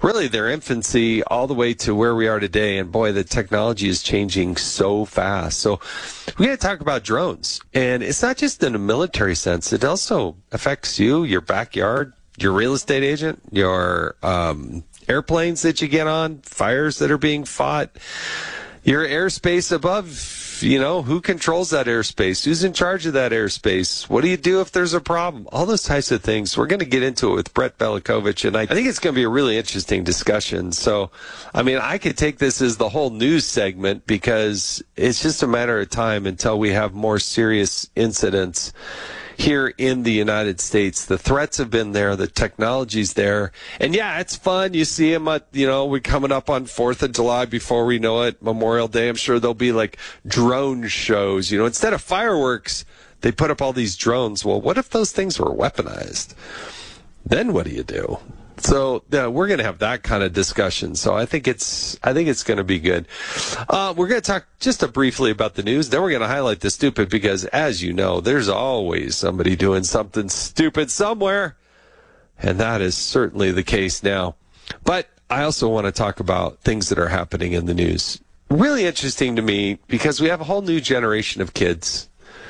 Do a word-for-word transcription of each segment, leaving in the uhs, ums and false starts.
really their infancy all the way to where we are today. And boy, the technology is changing so fast. So we're going to talk about drones. And it's not just in a military sense. It also affects you, your backyard, your real estate agent, your um, airplanes that you get on, fires that are being fought, your airspace above. You know, who controls that airspace? Who's in charge of that airspace? What do you do if there's a problem? All those types of things. We're going to get into it with Brett Belikovich, and I, I think it's going to be a really interesting discussion. So, I mean, I could take this as the whole news segment because it's just a matter of time until we have more serious incidents here in the United States. The threats have been there. The technology's there. And, yeah, it's fun. You see them at, you know, we're coming up on fourth of July before we know it, Memorial Day. I'm sure there'll be, like, drone shows. You know, instead of fireworks, they put up all these drones. Well, what if those things were weaponized? Then what do you do? So yeah, we're going to have that kind of discussion. So I think it's I think it's going to be good. Uh, we're going to talk just a briefly about the news. Then we're going to highlight the stupid because, as you know, there's always somebody doing something stupid somewhere. And that is certainly the case now. But I also want to talk about things that are happening in the news. Really interesting to me because we have a whole new generation of kids.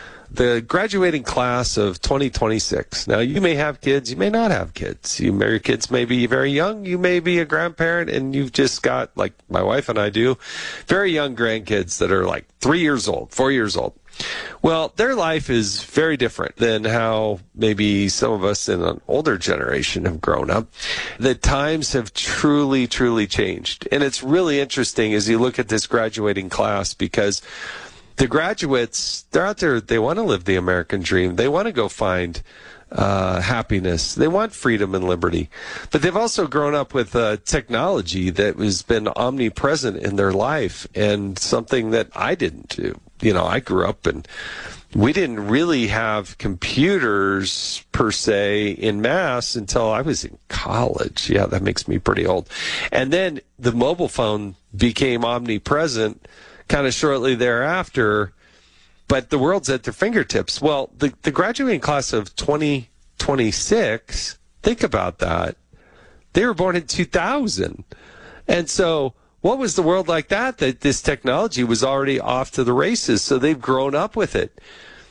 The graduating class of twenty twenty-six. Now, you may have kids, you may not have kids. You, your kids may be very young, you may be a grandparent, and you've just got, like my wife and I do, very young grandkids that are like three years old, four years old. Well, their life is very different than how maybe some of us in an older generation have grown up. The times have truly, truly changed. And it's really interesting as you look at this graduating class because the graduates, they're out there, they want to live the American dream. They want to go find uh, happiness. They want freedom and liberty. But they've also grown up with uh, technology that has been omnipresent in their life and something that I didn't do. You know, I grew up and we didn't really have computers per se in mass until I was in college. Yeah, that makes me pretty old. And then the mobile phone became omnipresent kind of shortly thereafter, but the world's at their fingertips. Well, the, the graduating class of twenty twenty-six, think about that. They were born in two thousand. And so what was the world like that, that this technology was already off to the races? So they've grown up with it.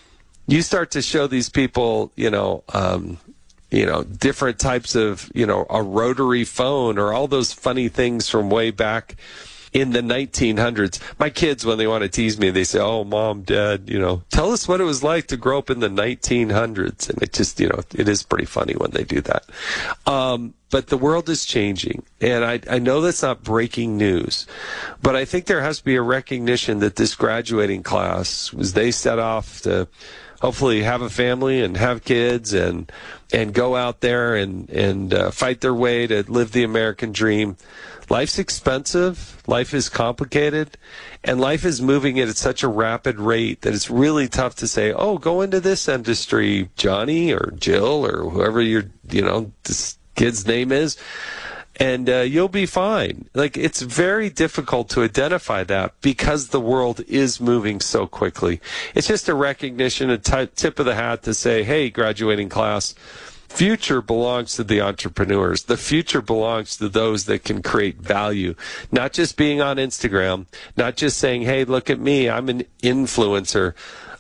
You start to show these people, you know, um, you know, different types of, you know, a rotary phone or all those funny things from way back in the nineteen hundreds. My kids, when they want to tease me, they say, oh, Mom, Dad, you know, tell us what it was like to grow up in the nineteen hundreds. And it just, you know, it is pretty funny when they do that. Um, but the world is changing. And I, I know that's not breaking news, but I think there has to be a recognition that this graduating class, as they set off to hopefully have a family and have kids and and go out there and, and uh, fight their way to live the American dream. Life's expensive, life is complicated, and life is moving at such a rapid rate that it's really tough to say, oh, go into this industry, Johnny or Jill or whoever your, you know, this kid's name is, and uh, you'll be fine. Like, it's very difficult to identify that because the world is moving so quickly. It's just a recognition, a t- tip of the hat to say, hey, graduating class, future belongs to the entrepreneurs. The future belongs to those that can create value. Not just being on Instagram, not just saying, hey, look at me, I'm an influencer.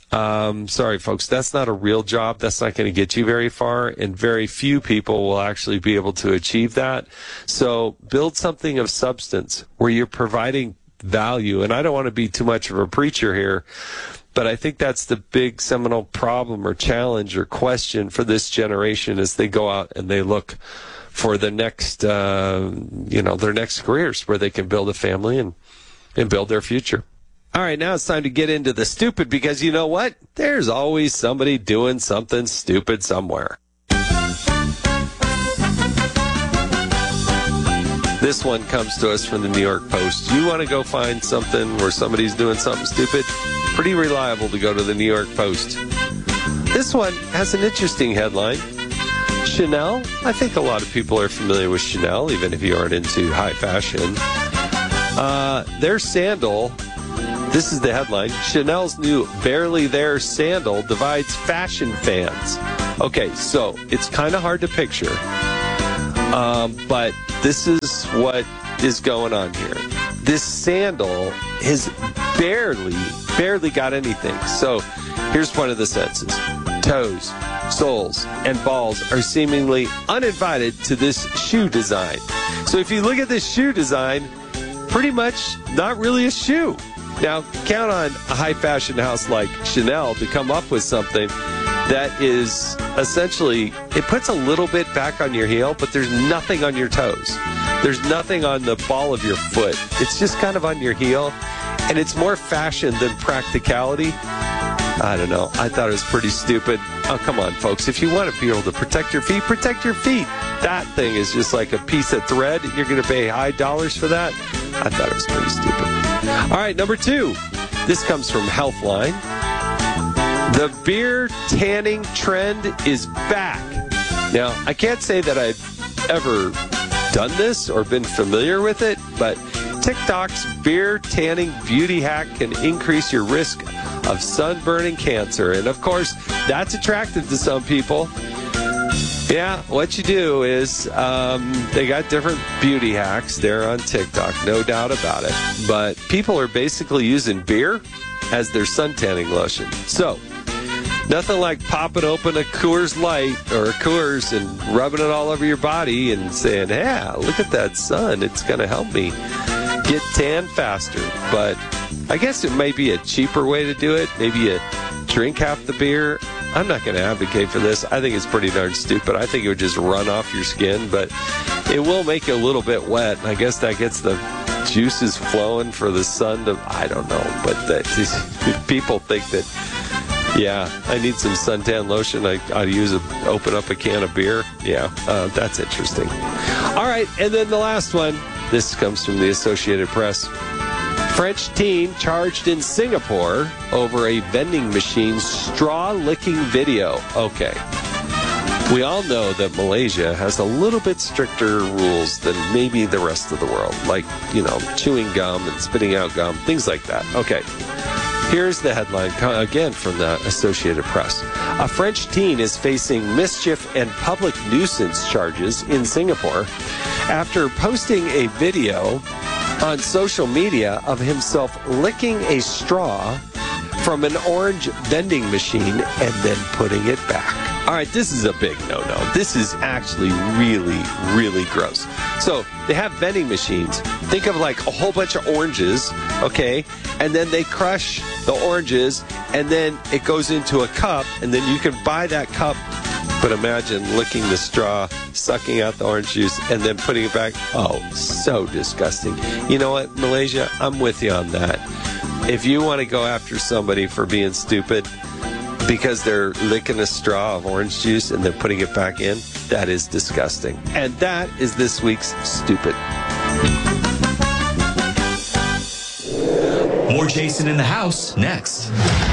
Um, sorry, folks, that's not a real job. That's not going to get you very far, and very few people will actually be able to achieve that. So build something of substance where you're providing value. And I don't want to be too much of a preacher here, but I think that's the big seminal problem or challenge or question for this generation as they go out and they look for the next, uh, you know, their next careers where they can build a family and, and build their future. All right, now it's time to get into the stupid because you know what? There's always somebody doing something stupid somewhere. This one comes to us from the New York Post. You want to go find something where somebody's doing something stupid? Pretty reliable to go to the New York Post. This one has an interesting headline. Chanel. I think a lot of people are familiar with Chanel, even if you aren't into high fashion. Uh, their sandal, this is the headline, Chanel's new Barely There sandal divides fashion fans. Okay, so it's kind of hard to picture, um, but this is what is going on here. This sandal has barely, barely got anything. So here's one of the senses. Toes, soles, and balls are seemingly uninvited to this shoe design. So if you look at this shoe design, pretty much not really a shoe. Now, count on a high fashion house like Chanel to come up with something that is essentially, it puts a little bit back on your heel, but there's nothing on your toes. There's nothing on the ball of your foot. It's just kind of on your heel, and it's more fashion than practicality. I don't know. I thought it was pretty stupid. Oh, come on, folks. If you want to be able to protect your feet, protect your feet. That thing is just like a piece of thread. You're going to pay high dollars for that? I thought it was pretty stupid. All right, number two. This comes from Healthline. The beer tanning trend is back. Now, I can't say that I've ever done this or been familiar with it, but TikTok's beer tanning beauty hack can increase your risk of sunburn and cancer. And of course, that's attractive to some people. Yeah, what you do is um, they got different beauty hacks there on TikTok, no doubt about it. But people are basically using beer as their sun tanning lotion. So, nothing like popping open a Coors Light or a Coors and rubbing it all over your body and saying, yeah, look at that sun. It's going to help me get tan faster. But I guess it may be a cheaper way to do it. Maybe you drink half the beer. I'm not going to advocate for this. I think it's pretty darn stupid. I think it would just run off your skin, but it will make you a little bit wet. And I guess that gets the juices flowing for the sun to, I don't know. But that, people think that, yeah, I need some suntan lotion. I ought to use a, open up a can of beer. Yeah, uh, that's interesting. All right, and then the last one. This comes from the Associated Press. French teen charged in Singapore over a vending machine straw-licking video. Okay. We all know that Malaysia has a little bit stricter rules than maybe the rest of the world. Like, you know, chewing gum and spitting out gum, things like that. Okay. Here's the headline, again, from the Associated Press. A French teen is facing mischief and public nuisance charges in Singapore after posting a video on social media of himself licking a straw from an orange vending machine and then putting it back. All right, this is a big no-no. This is actually really, really gross. So they have vending machines. Think of like a whole bunch of oranges, okay? And then they crush the oranges, and then it goes into a cup, and then you can buy that cup. But imagine licking the straw, sucking out the orange juice, and then putting it back. Oh, so disgusting. You know what, Malaysia? I'm with you on that. If you want to go after somebody for being stupid because they're licking a straw of orange juice and then putting it back in, that is disgusting. And that is this week's Stupid. More Jason in the House next.